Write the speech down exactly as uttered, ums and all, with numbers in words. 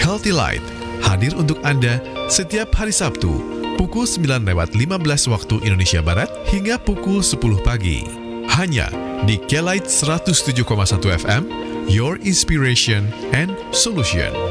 Healthy Light hadir untuk Anda setiap hari Sabtu pukul sembilan lewat lima belas waktu Indonesia Barat hingga pukul sepuluh pagi. Hanya di K-Light seratus tujuh koma satu F M, Your Inspiration and Solution.